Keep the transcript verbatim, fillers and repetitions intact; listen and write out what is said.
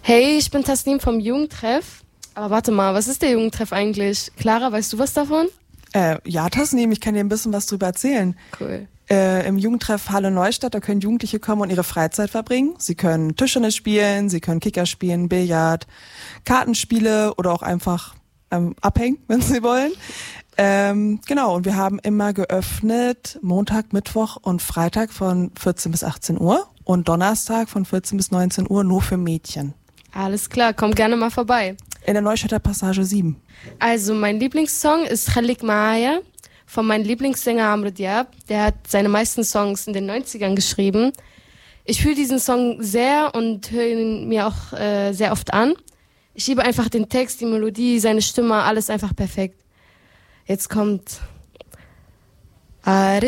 Hey, ich bin Tasnim vom Jugendtreff. Aber warte mal, was ist der Jugendtreff eigentlich? Clara, weißt du was davon? Äh, ja, Tasnim, ich kann dir ein bisschen was drüber erzählen. Cool. Äh, Im Jugendtreff Halle Neustadt, da können Jugendliche kommen und ihre Freizeit verbringen. Sie können Tischtennis spielen, sie können Kicker spielen, Billard, Kartenspiele oder auch einfach ähm, abhängen, wenn sie wollen. Ähm, genau, und wir haben immer geöffnet Montag, Mittwoch und Freitag von vierzehn bis achtzehn Uhr und Donnerstag von vierzehn bis neunzehn Uhr nur für Mädchen. Alles klar, komm gerne mal vorbei. In der Neustädter Passage sieben. Also mein Lieblingssong ist Khalik Maaya von meinem Lieblingssänger Amr Diab. Der hat seine meisten Songs in den neunzigern geschrieben. Ich fühle diesen Song sehr und höre ihn mir auch äh, sehr oft an. Ich liebe einfach den Text, die Melodie, seine Stimme, alles einfach perfekt. Jetzt kommt